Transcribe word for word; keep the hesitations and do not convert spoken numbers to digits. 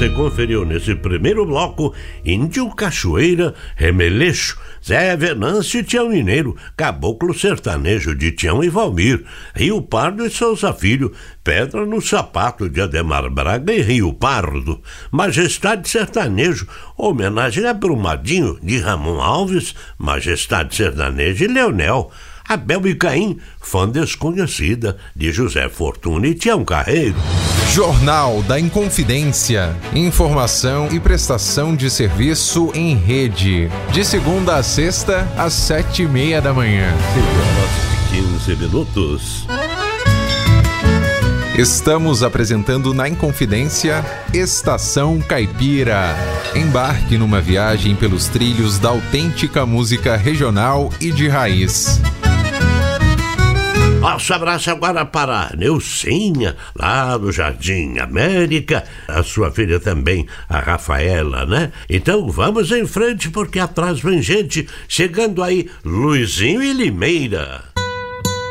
você conferiu nesse primeiro bloco Índio, Cachoeira, Remeleixo, Zé Venâncio e Tião Mineiro, Caboclo Sertanejo de Tião e Valmir, Rio Pardo e Souza Filho, Pedra no Sapato de Ademar Braga e Rio Pardo, Majestade Sertanejo, homenagem a Brumadinho de Ramon Alves, Majestade Sertaneja e Leonel, Abel e Caim, Fã Desconhecida de José Fortuna e Tião Carreiro. Jornal da Inconfidência, informação e prestação de serviço em rede, de segunda a sexta às sete e meia da manhã. quinze minutos. Estamos apresentando na Inconfidência Estação Caipira. Embarque numa viagem pelos trilhos da autêntica música regional e de raiz. Nosso abraço agora para a Neucinha, lá do Jardim América, a sua filha também, a Rafaela, né? Então vamos em frente, porque atrás vem gente, chegando aí Luizinho e Limeira.